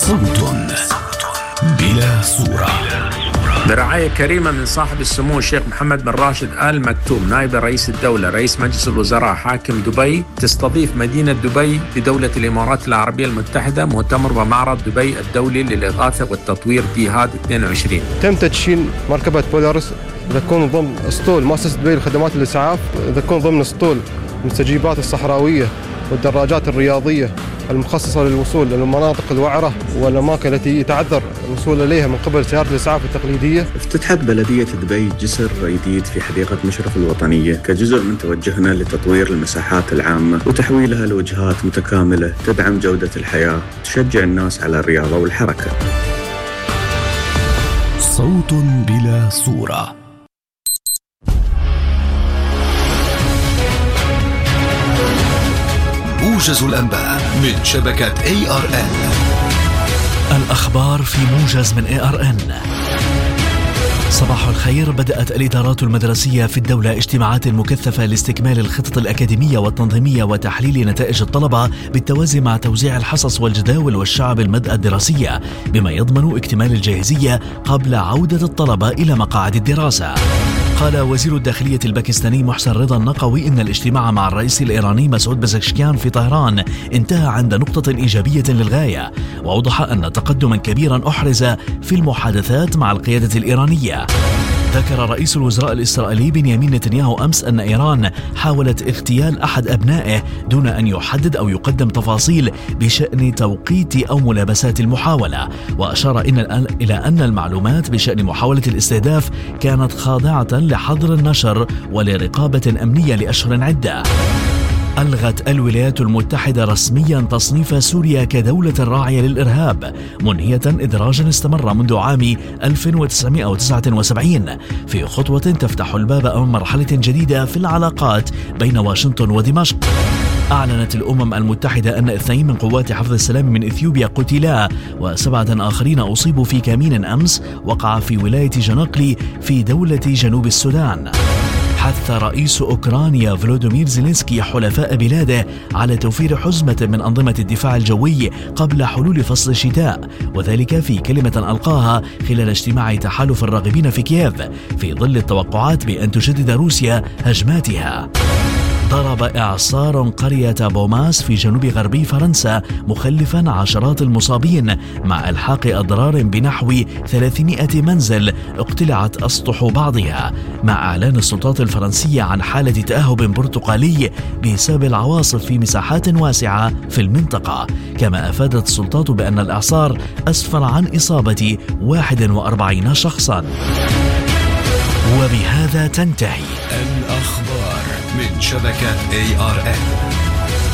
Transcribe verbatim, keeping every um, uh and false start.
صوت بلا صورة، برعاية كريمة من صاحب السمو الشيخ محمد بن راشد آل مكتوم نائب رئيس الدولة رئيس مجلس الوزراء حاكم دبي، تستضيف مدينة دبي بدولة الإمارات العربية المتحدة مؤتمر ومعرض دبي الدولي للإغاثة والتطوير بيهاد اثنين وعشرين. تم تدشين مركبة بولارس تكون ضمن اسطول مؤسسة دبي لخدمات الإسعاف، تكون ضمن اسطول المستجيبات الصحراوية والدراجات الرياضية المخصصة للوصول للمناطق الوعرة والأماكن التي يتعذر الوصول إليها من قبل سيارات الإسعاف التقليدية. افتتحت بلدية دبي جسر جديد في حديقة مشرف الوطنية كجزء من توجهنا لتطوير المساحات العامة وتحويلها لوجهات متكاملة تدعم جودة الحياة وتشجع الناس على الرياضة والحركة. صوت بلا صورة. موجز الأنباء من شبكة إيه آر إن. الأخبار في موجز من إيه آر إن. صباح الخير. بدأت الإدارات المدرسية في الدولة اجتماعات مكثفة لاستكمال الخطط الأكاديمية والتنظيمية وتحليل نتائج الطلبة بالتوازي مع توزيع الحصص والجداول والشعب المدى الدراسية، بما يضمن اكتمال الجاهزية قبل عودة الطلبة إلى مقاعد الدراسة. قال وزير الداخلية الباكستاني محسن رضا النقوي إن الاجتماع مع الرئيس الإيراني مسعود بزكشكيان في طهران انتهى عند نقطة إيجابية للغاية، وأوضح أن تقدما كبيرا أحرز في المحادثات مع القيادة الإيرانية. ذكر رئيس الوزراء الإسرائيلي بنيامين نتنياهو أمس أن إيران حاولت اغتيال أحد أبنائه دون أن يحدد أو يقدم تفاصيل بشأن توقيت أو ملابسات المحاولة، وأشار إن إلى أن المعلومات بشأن محاولة الاستهداف كانت خاضعة لحظر النشر ولرقابة أمنية لأشهر عدة. ألغت الولايات المتحدة رسميا تصنيف سوريا كدولة راعية للإرهاب، منهية إدراجا استمر منذ عام ألف وتسعمائة وتسعة وسبعين في خطوة تفتح الباب أمام مرحلة جديدة في العلاقات بين واشنطن ودمشق. أعلنت الأمم المتحدة أن اثنين من قوات حفظ السلام من إثيوبيا قتلا وسبعة آخرين أصيبوا في كمين أمس وقع في ولاية جناقلي في دولة جنوب السودان. حث رئيس أوكرانيا فلوديمير زيلينسكي حلفاء بلاده على توفير حزمة من أنظمة الدفاع الجوي قبل حلول فصل الشتاء، وذلك في كلمة ألقاها خلال اجتماع تحالف الراغبين في كييف في ظل التوقعات بأن تجدد روسيا هجماتها. ضرب إعصار قرية بوماس في جنوب غربي فرنسا مخلفا عشرات المصابين مع إلحاق أضرار بنحو ثلاثمائة منزل اقتلعت أسطح بعضها، مع إعلان السلطات الفرنسية عن حالة تأهب برتقالي بسبب العواصف في مساحات واسعة في المنطقة. كما أفادت السلطات بأن الإعصار أسفر عن إصابة واحد وأربعين شخصا. وبهذا تنتهي الأخبار من شبكة إيه آر إن.